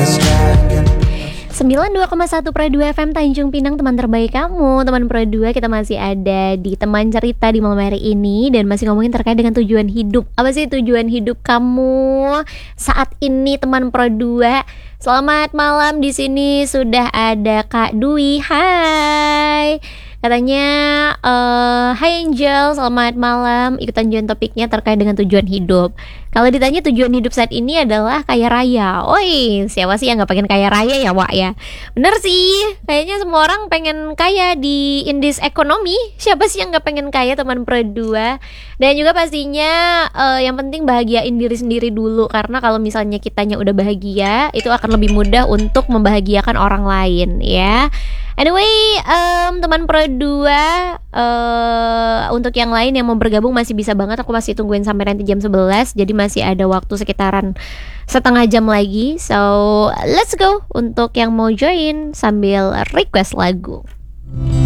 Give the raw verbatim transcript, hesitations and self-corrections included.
sembilan puluh dua koma satu Pro dua F M Tanjung Pinang, teman terbaik kamu. Teman Pro dua, kita masih ada di teman cerita di malam hari ini dan masih ngomongin terkait dengan tujuan hidup. Apa sih tujuan hidup kamu saat ini, teman Pro dua? Selamat malam, di sini sudah ada Kak Dwi. Hai. Katanya, uh, Hai Angel, selamat malam. Ikutan join topiknya terkait dengan tujuan hidup. Kalau ditanya tujuan hidup saat ini adalah kaya raya. Oi, siapa sih yang gak pengen kaya raya ya, Wak ya? Bener sih, kayaknya semua orang pengen kaya di in this economy. Siapa sih yang gak pengen kaya, teman Pro dua? Dan juga pastinya uh, yang penting bahagiain diri sendiri dulu. Karena kalau misalnya kitanya udah bahagia, itu akan lebih mudah untuk membahagiakan orang lain ya. Anyway, um, teman Pro dua, uh, untuk yang lain yang mau bergabung masih bisa banget. Aku masih tungguin sampai nanti jam sebelas. Jadi masih ada waktu sekitaran setengah jam lagi. So, let's go untuk yang mau join sambil request lagu.